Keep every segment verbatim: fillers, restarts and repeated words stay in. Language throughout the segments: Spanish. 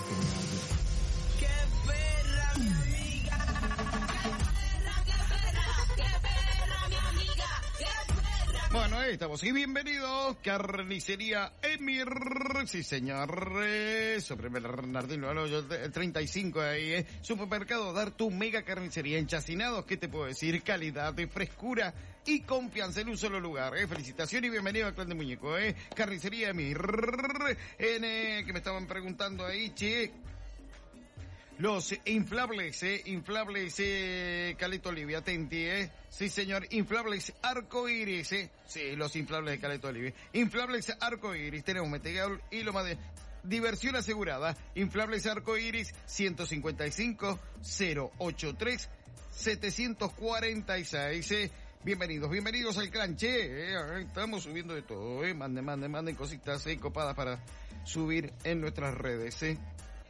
¡Qué perra, mi amiga! ¡Qué perra, qué perra! ¡Qué perra, mi amiga! ¡Qué perra! Bueno, ahí estamos. Y bienvenidos, Carnicería Emir. Sí, señor. Eh, sobre Bernardino Aloyo, el treinta y cinco ahí, eh. Supermercado Dartu, mega carnicería en Chacinados. ¿Qué te puedo decir? Calidad, de frescura y confianza en un solo lugar, eh. Felicitaciones y bienvenido al Clan de Muñeco, eh. Carnicería Emir. En, eh, que me estaban preguntando ahí, che. Los inflables, eh, inflables, eh, Caleta Olivia, atenti, eh. Sí, señor, inflables arcoíris, eh. Sí, los inflables de Caleta Olivia. Inflables arcoíris, tenemos metegol y lo más de... Diversión asegurada. Inflables arcoíris, ciento cincuenta y cinco, cero ochenta y tres, setecientos cuarenta y seis, eh. Bienvenidos, bienvenidos al clan, che, eh, estamos subiendo de todo, eh. Manden, manden, manden cositas, eh, copadas para subir en nuestras redes, eh.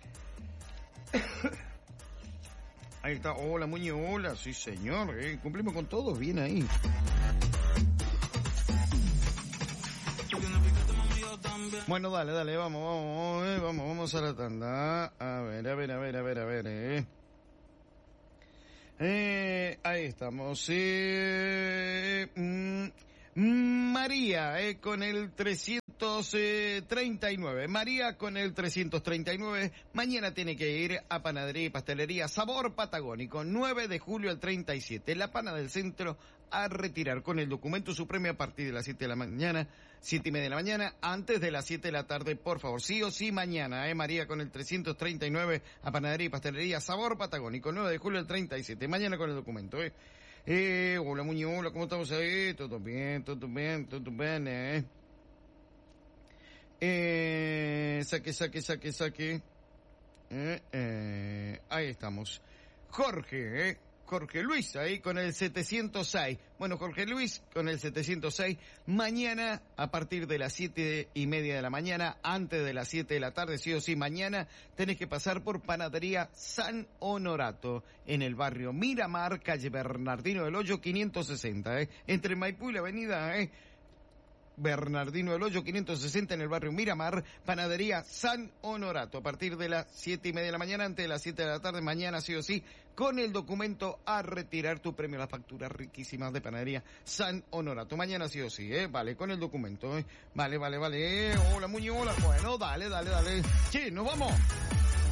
Ahí está, hola Muñe, hola, sí señor, eh, cumplimos con todos, bien ahí. Bueno, dale, dale, vamos, vamos, eh, vamos, vamos a la tanda. A ver, a ver, a ver, a ver, a ver, eh. Eh, ahí estamos, eh, mm, María, eh, con el trescientos treinta y nueve. María con el trescientos treinta y nueve. Mañana tiene que ir a Panadería y Pastelería Sabor Patagónico, nueve de julio al treinta y siete. La Pana del Centro, a retirar con el documento su premio a partir de las siete de la mañana, siete y media de la mañana, antes de las siete de la tarde, por favor. Sí o sí mañana, eh, María con el trescientos treinta y nueve a Panadería y Pastelería Sabor Patagónico, nueve de julio al treinta y siete. Mañana con el documento, eh. Eh, hola Muñoz, hola, ¿cómo estamos ahí? Todo bien, todo bien, todo bien, eh. Eh, saque, saque, saque, saque. Eh, eh, ahí estamos. Jorge, eh. Jorge Luis ahí con el setecientos seis. Bueno, Jorge Luis con el setecientos seis. Mañana a partir de las siete y media de la mañana, antes de las siete de la tarde, sí o sí, mañana tenés que pasar por Panadería San Honorato en el barrio Miramar, calle Bernardino del Hoyo quinientos sesenta, eh. Entre Maipú y la avenida, eh. Bernardino del Hoyo quinientos sesenta en el barrio Miramar, Panadería San Honorato, a partir de las siete y media de la mañana, antes de las siete de la tarde, mañana sí o sí, con el documento a retirar tu premio, las facturas riquísimas de Panadería San Honorato, mañana sí o sí, eh, vale, con el documento, eh, vale, vale, vale, eh, hola Muñoz, hola, bueno, dale, dale, dale, che, nos vamos.